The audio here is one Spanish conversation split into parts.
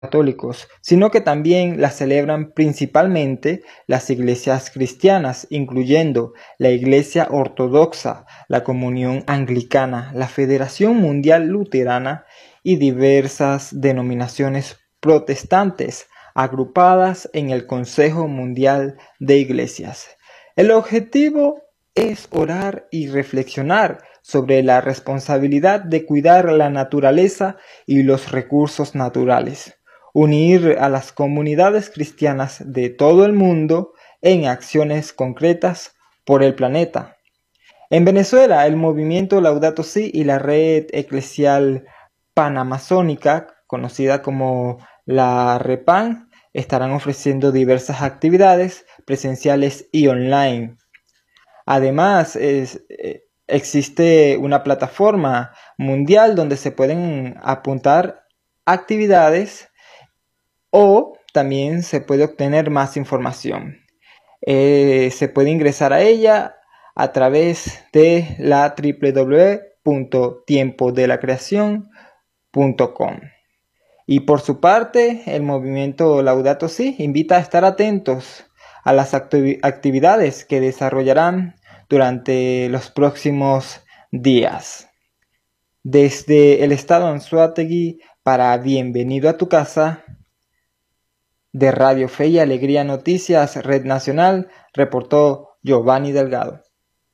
católicos, sino que también las celebran principalmente las iglesias cristianas, incluyendo la Iglesia Ortodoxa, la Comunión Anglicana, la Federación Mundial Luterana y diversas denominaciones protestantes agrupadas en el Consejo Mundial de Iglesias. El objetivo es orar y reflexionar sobre la responsabilidad de cuidar la naturaleza y los recursos naturales, unir a las comunidades cristianas de todo el mundo en acciones concretas por el planeta. En Venezuela, el movimiento Laudato Si y la red eclesial panamazónica, conocida como la REPAN, estarán ofreciendo diversas actividades presenciales y online. Además, existe una plataforma mundial donde se pueden apuntar actividades o también se puede obtener más información. Se puede ingresar a ella a través de la www.tiempodelacreacion.com. Y por su parte, el movimiento Laudato Si invita a estar atentos a las actividades que desarrollarán durante los próximos días. Desde el estado Anzoátegui, para Bienvenido a tu Casa, de Radio Fe y Alegría Noticias, Red Nacional, reportó Giovanni Delgado.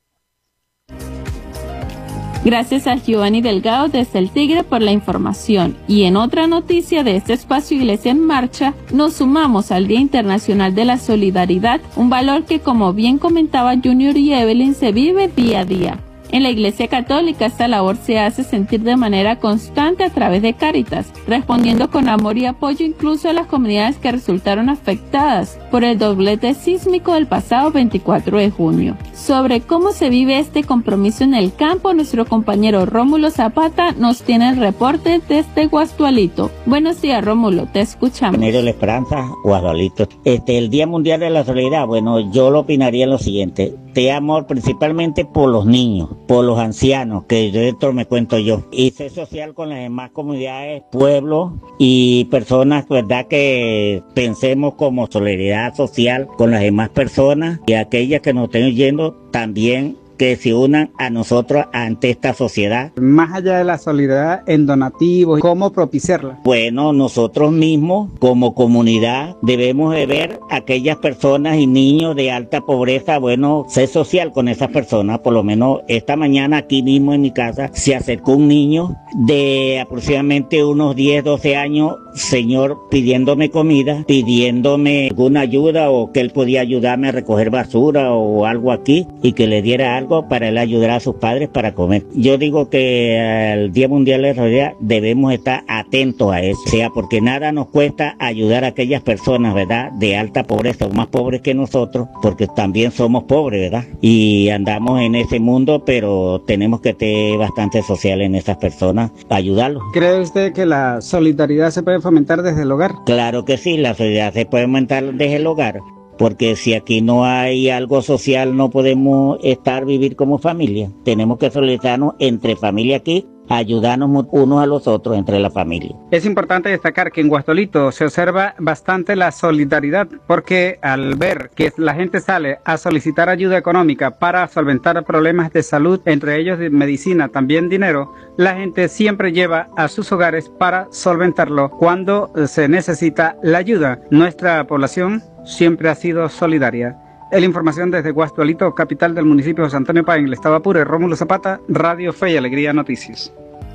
Gracias a Giovanni Delgado desde el Tigre por la información. Y en otra noticia de este espacio Iglesia en Marcha, nos sumamos al Día Internacional de la Solidaridad, un valor que, como bien comentaba Junior y Evelyn, se vive día a día. En la Iglesia Católica esta labor se hace sentir de manera constante a través de Cáritas, respondiendo con amor y apoyo incluso a las comunidades que resultaron afectadas por el doblete sísmico del pasado 24 de junio. Sobre cómo se vive este compromiso en el campo, nuestro compañero Rómulo Zapata nos tiene el reporte desde Guasdualito. Buenos días, Rómulo, te escuchamos. La Esperanza, Guasdualito. El Día Mundial de la Solidaridad, bueno, yo lo opinaría en lo siguiente: te amor principalmente por los niños, por los ancianos, que de esto me cuento yo, y ser social con las demás comunidades, pueblos y personas, verdad, que pensemos como solidaridad social con las demás personas, y aquellas que nos estén oyendo también que se unan a nosotros ante esta sociedad. Más allá de la solidaridad en donativos, ¿cómo propiciarla? Bueno, nosotros mismos como comunidad debemos de ver a aquellas personas y niños de alta pobreza, bueno, ser social con esas personas. Por lo menos esta mañana aquí mismo en mi casa se acercó un niño de aproximadamente unos 10, 12 años, señor, pidiéndome comida, pidiéndome alguna ayuda o que él podía ayudarme a recoger basura o algo aquí y que le diera algo para él ayudar a sus padres para comer. Yo digo que al Día Mundial de la Solidaridad debemos estar atentos a eso, o sea, porque nada nos cuesta ayudar a aquellas personas, ¿verdad?, de alta pobreza o más pobres que nosotros, porque también somos pobres, ¿verdad?, y andamos en ese mundo, pero tenemos que ser bastante sociales en esas personas, ayudarlos. ¿Cree usted que la solidaridad se puede fomentar desde el hogar? Claro que sí, la solidaridad se puede fomentar desde el hogar. Porque si aquí no hay algo social, no podemos vivir como familia. Tenemos que solidarizarnos entre familia aquí, ayudarnos unos a los otros entre la familia. Es importante destacar que en Guasdualito se observa bastante la solidaridad, porque al ver que la gente sale a solicitar ayuda económica para solventar problemas de salud, entre ellos de medicina, también dinero, la gente siempre lleva a sus hogares para solventarlo cuando se necesita la ayuda. Nuestra población siempre ha sido solidaria. La información desde Guasdualito, capital del municipio de José Antonio Páez, en el estado Apure. Rómulo Zapata, Radio Fe y Alegría Noticias.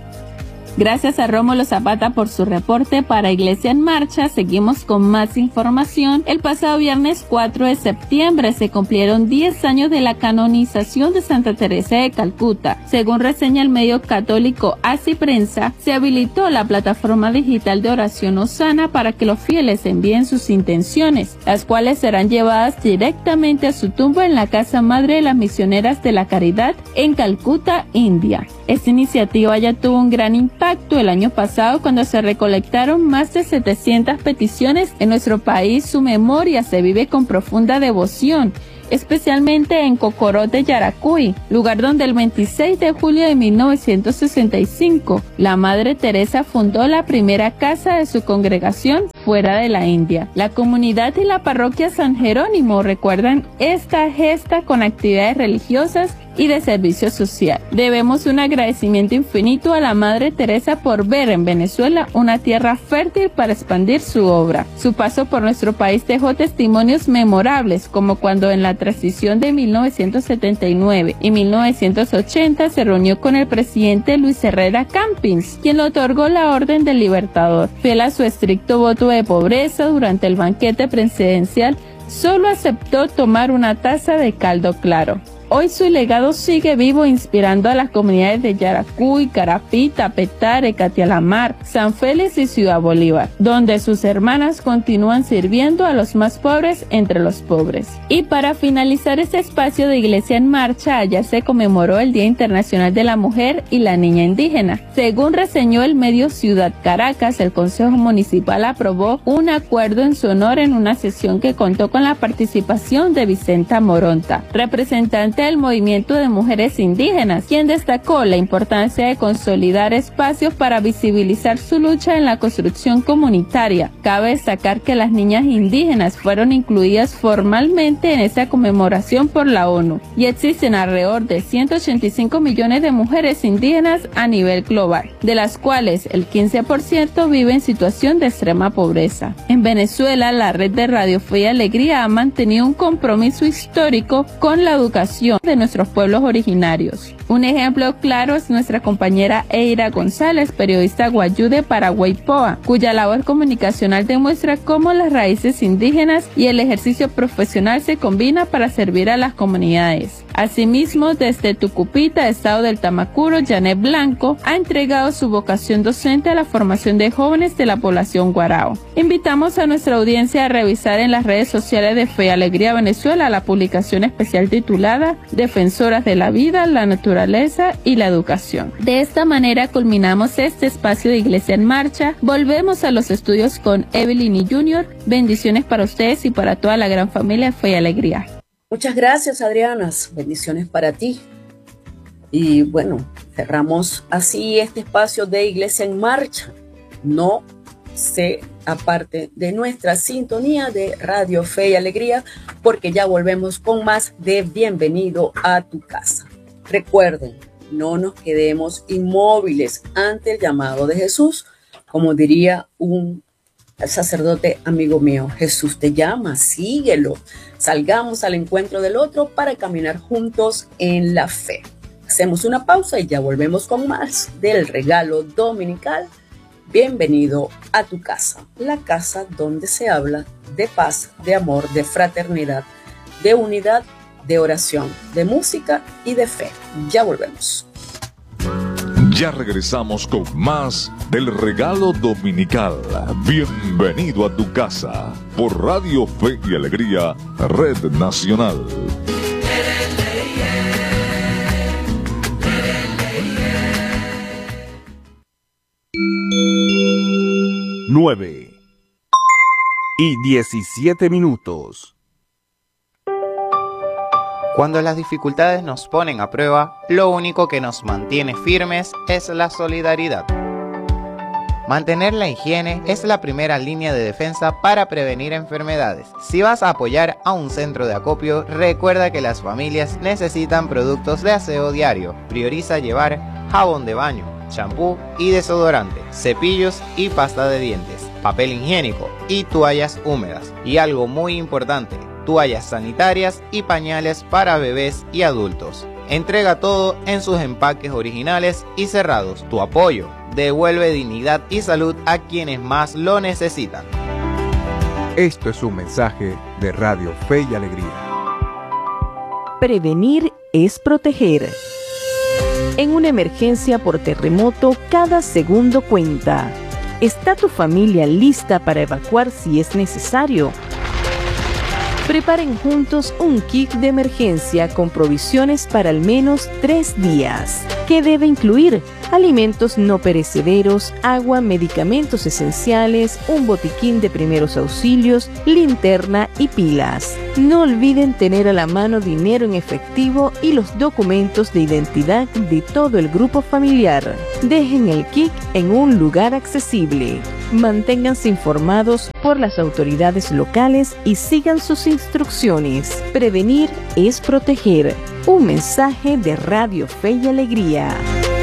Gracias a Rómulo Zapata por su reporte para Iglesia en Marcha. Seguimos con más información. El pasado viernes 4 de septiembre se cumplieron 10 años de la canonización de Santa Teresa de Calcuta. Según reseña el medio católico Así Prensa, se habilitó la plataforma digital de oración Hosana para que los fieles envíen sus intenciones, las cuales serán llevadas directamente a su tumba en la Casa Madre de las Misioneras de la Caridad en Calcuta, India. Esta iniciativa ya tuvo un gran impacto el año pasado cuando se recolectaron más de 700 peticiones en nuestro país. Su memoria se vive con profunda devoción. especialmente en Cocorot de Yaracuy, lugar donde el 26 de julio de 1965 la Madre Teresa fundó la primera casa de su congregación fuera de la India. La comunidad y la parroquia San Jerónimo recuerdan esta gesta con actividades religiosas y de servicio social. Debemos un agradecimiento infinito a la Madre Teresa por ver en Venezuela una tierra fértil para expandir su obra. Su paso por nuestro país dejó testimonios memorables, como cuando en la transición de 1979 y 1980 se reunió con el presidente Luis Herrera Campins, quien le otorgó la Orden del Libertador. Fiel a su estricto voto de pobreza, durante el banquete presidencial solo aceptó tomar una taza de caldo claro. Hoy su legado sigue vivo, inspirando a las comunidades de Yaracuy, Carapita, Petare, Catialamar, San Félix y Ciudad Bolívar, donde sus hermanas continúan sirviendo a los más pobres entre los pobres. Y para finalizar este espacio de Iglesia en Marcha, ayer se conmemoró el Día Internacional de la Mujer y la Niña Indígena. Según reseñó el medio Ciudad Caracas, el Consejo Municipal aprobó un acuerdo en su honor en una sesión que contó con la participación de Vicenta Moronta, representante del movimiento de mujeres indígenas, quien destacó la importancia de consolidar espacios para visibilizar su lucha en la construcción comunitaria. Cabe destacar que las niñas indígenas fueron incluidas formalmente en esta conmemoración por la ONU y existen alrededor de 185 millones de mujeres indígenas a nivel global, de las cuales el 15% vive en situación de extrema pobreza. En Venezuela, la red de Radio Fe y Alegría ha mantenido un compromiso histórico con la educación de nuestros pueblos originarios. Un ejemplo claro es nuestra compañera Eira González, periodista guayú de Paraguaypoa, cuya labor comunicacional demuestra cómo las raíces indígenas y el ejercicio profesional se combinan para servir a las comunidades. Asimismo, desde Tucupita, estado del Tamacuro, Janet Blanco ha entregado su vocación docente a la formación de jóvenes de la población guarao. Invitamos a nuestra audiencia a revisar en las redes sociales de Fe y Alegría Venezuela la publicación especial titulada Defensoras de la Vida, la Naturaleza y la Educación. De esta manera culminamos este espacio de Iglesia en Marcha. Volvemos a los estudios con Evelyn y Junior. Bendiciones para ustedes y para toda la gran familia de Fe y Alegría. Muchas gracias, Adriana. Bendiciones para ti. Y bueno, cerramos así este espacio de Iglesia en Marcha. No se aparte de nuestra sintonía de Radio Fe y Alegría, porque ya volvemos con más de Bienvenido a tu casa. Recuerden, no nos quedemos inmóviles ante el llamado de Jesús. Como diría un sacerdote amigo mío, Jesús te llama, síguelo. Salgamos al encuentro del otro para caminar juntos en la fe. Hacemos una pausa y ya volvemos con más del regalo dominical. Bienvenido a tu casa, la casa donde se habla de paz, de amor, de fraternidad, de unidad, de oración, de música y de fe. Ya volvemos. Ya regresamos con más del regalo dominical. Bienvenido a tu casa por Radio Fe y Alegría, Red Nacional. 9:17. Cuando las dificultades nos ponen a prueba, lo único que nos mantiene firmes es la solidaridad. Mantener la higiene es la primera línea de defensa para prevenir enfermedades. Si vas a apoyar a un centro de acopio, recuerda que las familias necesitan productos de aseo diario. Prioriza llevar jabón de baño, champú y desodorante, cepillos y pasta de dientes, papel higiénico y toallas húmedas. Y algo muy importante, toallas sanitarias y pañales para bebés y adultos. Entrega todo en sus empaques originales y cerrados. Tu apoyo devuelve dignidad y salud a quienes más lo necesitan. Esto es un mensaje de Radio Fe y Alegría. Prevenir es proteger. En una emergencia por terremoto, cada segundo cuenta. ¿Está tu familia lista para evacuar si es necesario? Preparen juntos un kit de emergencia con provisiones para al menos 3 días. ¿Qué debe incluir? Alimentos no perecederos, agua, medicamentos esenciales, un botiquín de primeros auxilios, linterna y pilas. No olviden tener a la mano dinero en efectivo y los documentos de identidad de todo el grupo familiar. Dejen el KIC en un lugar accesible. Manténganse informados por las autoridades locales y sigan sus instrucciones. Prevenir es proteger. Un mensaje de Radio Fe y Alegría.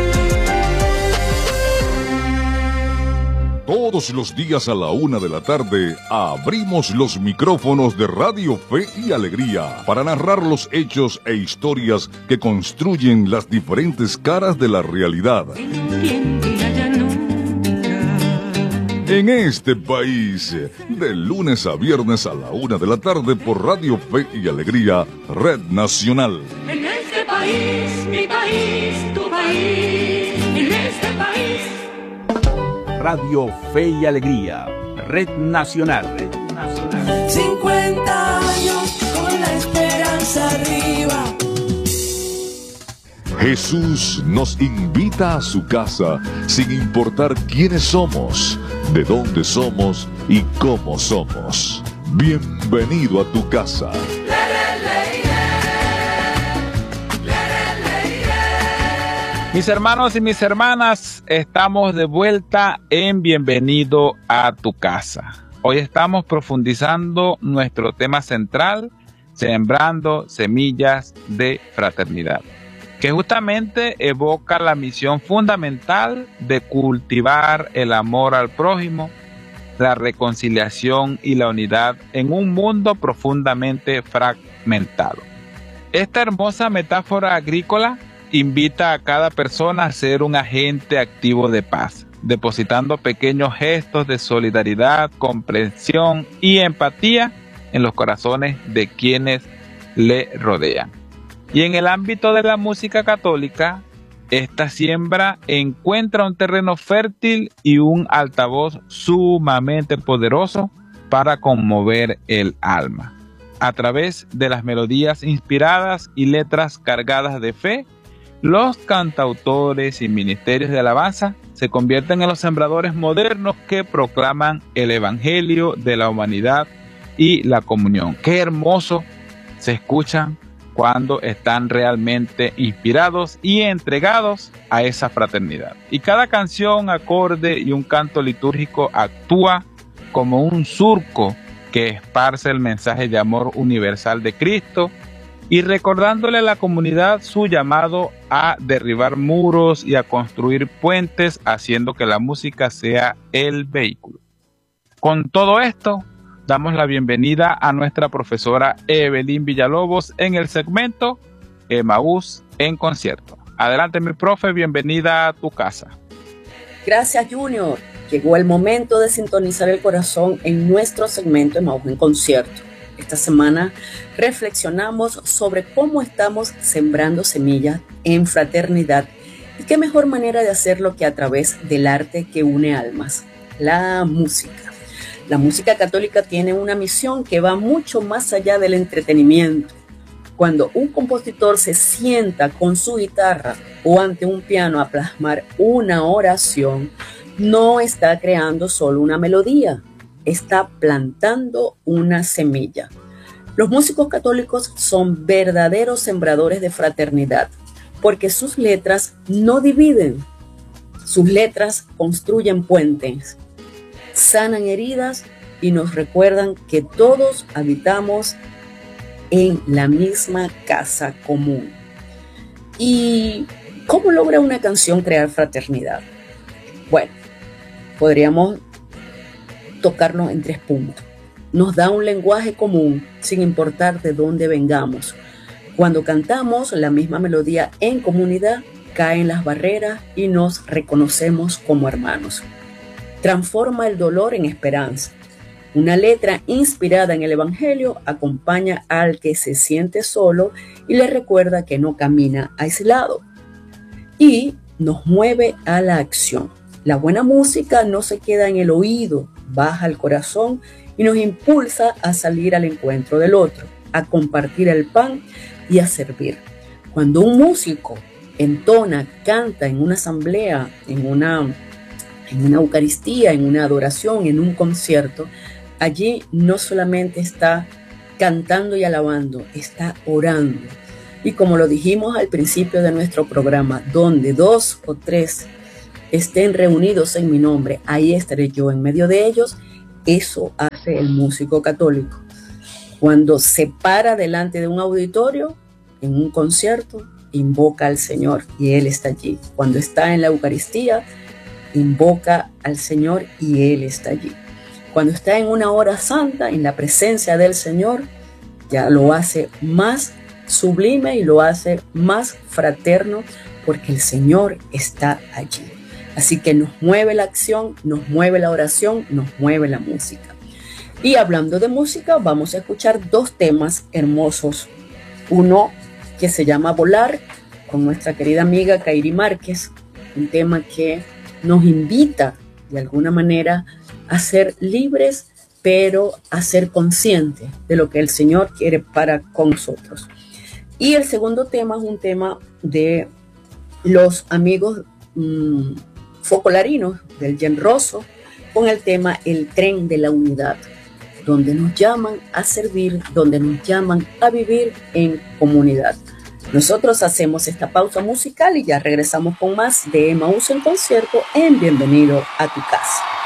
Todos los días a la 1 de la tarde abrimos los micrófonos de Radio Fe y Alegría para narrar los hechos e historias que construyen las diferentes caras de la realidad. En este país, de lunes a viernes a la 1 de la tarde por Radio Fe y Alegría, Red Nacional. En este país, mi país, tu país, en este país. Radio Fe y Alegría, Red Nacional. 50 años con la esperanza arriba. Jesús nos invita a su casa sin importar quiénes somos, de dónde somos y cómo somos. Bienvenido a tu casa. Mis hermanos y mis hermanas, estamos de vuelta en Bienvenido a tu casa. Hoy estamos profundizando nuestro tema central, sembrando semillas de fraternidad, que justamente evoca la misión fundamental de cultivar el amor al prójimo, la reconciliación y la unidad en un mundo profundamente fragmentado. Esta hermosa metáfora agrícola invita a cada persona a ser un agente activo de paz, depositando pequeños gestos de solidaridad, comprensión y empatía en los corazones de quienes le rodean. Y en el ámbito de la música católica, esta siembra encuentra un terreno fértil y un altavoz sumamente poderoso para conmover el alma. A través de las melodías inspiradas y letras cargadas de fe, los cantautores y ministerios de alabanza se convierten en los sembradores modernos que proclaman el evangelio de la humanidad y la comunión. Qué hermoso se escuchan cuando están realmente inspirados y entregados a esa fraternidad. Y cada canción, acorde y un canto litúrgico actúa como un surco que esparce el mensaje de amor universal de Cristo, y recordándole a la comunidad su llamado a derribar muros y a construir puentes, haciendo que la música sea el vehículo. Con todo esto, damos la bienvenida a nuestra profesora Evelyn Villalobos en el segmento Emaús en concierto. Adelante, mi profe, bienvenida a tu casa. Gracias, Junior. Llegó el momento de sintonizar el corazón en nuestro segmento Emaús en concierto. Esta semana reflexionamos sobre cómo estamos sembrando semillas en fraternidad y qué mejor manera de hacerlo que a través del arte que une almas, la música. La música católica tiene una misión que va mucho más allá del entretenimiento. Cuando un compositor se sienta con su guitarra o ante un piano a plasmar una oración, no está creando solo una melodía, está plantando una semilla. Los músicos católicos son verdaderos sembradores de fraternidad, porque sus letras no dividen, sus letras construyen puentes, sanan heridas y nos recuerdan que todos habitamos en la misma casa común. ¿Y cómo logra una canción crear fraternidad? Bueno, podríamos tocarnos en 3 puntos. Nos da un lenguaje común sin importar de dónde vengamos. Cuando cantamos la misma melodía en comunidad, caen las barreras y nos reconocemos como hermanos. Transforma el dolor en esperanza. Una letra inspirada en el Evangelio acompaña al que se siente solo y le recuerda que no camina aislado. Y nos mueve a la acción. La buena música no se queda en el oído, baja al corazón y nos impulsa a salir al encuentro del otro, a compartir el pan y a servir. Cuando un músico entona, canta en una asamblea, en una Eucaristía, en una adoración, en un concierto, allí no solamente está cantando y alabando, está orando. Y como lo dijimos al principio de nuestro programa, donde 2 o 3 estén reunidos en mi nombre, ahí estaré yo en medio de ellos. Eso hace el músico católico. Cuando se para delante de un auditorio, en un concierto, invoca al Señor y Él está allí. Cuando está en la Eucaristía, invoca al Señor y Él está allí. Cuando está en una hora santa, en la presencia del Señor, ya lo hace más sublime y lo hace más fraterno, porque el Señor está allí. Así que nos mueve la acción, nos mueve la oración, nos mueve la música. Y hablando de música, vamos a escuchar 2 temas hermosos. Uno que se llama Volar, con nuestra querida amiga Kairi Márquez, un tema que nos invita de alguna manera a ser libres, pero a ser conscientes de lo que el Señor quiere para con nosotros. Y el segundo tema es un tema de los amigos focolarinos del Genroso, con el tema El Tren de la Unidad, donde nos llaman a servir, donde nos llaman a vivir en comunidad. Nosotros hacemos esta pausa musical y ya regresamos con más de Emaús en concierto en Bienvenido a tu casa.